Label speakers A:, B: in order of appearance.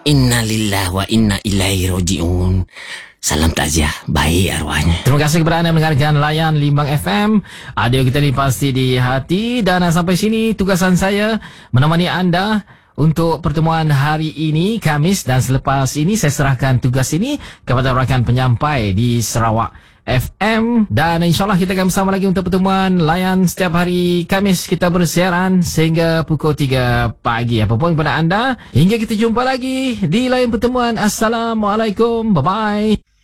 A: Innalillahi wa inna ilaihi raji'un. Salam takziah, baik arwahnya.
B: Terima kasih kepada anda mendengarkan Layan Limbang FM. Audio kita ni pasti di hati. Dan sampai sini tugasan saya menemani anda untuk pertemuan hari ini, Khamis. Dan selepas ini saya serahkan tugas ini kepada rakan penyampai di Sarawak FM. Dan insyaAllah kita akan bersama lagi untuk pertemuan Layan setiap hari Khamis. Kita bersiaran sehingga pukul 3 pagi. Apapun kepada anda, hingga kita jumpa lagi di lain pertemuan. Assalamualaikum. Bye-bye.